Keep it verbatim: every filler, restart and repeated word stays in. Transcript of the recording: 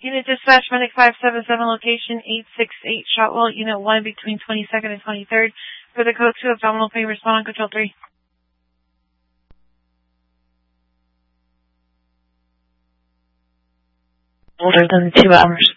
Unit dispatch, Medic five seven seven, location eight six eight, Shotwell, Unit one, between twenty-second and twenty-third. For the code two, abdominal pain, respond on control three. Older than two hours.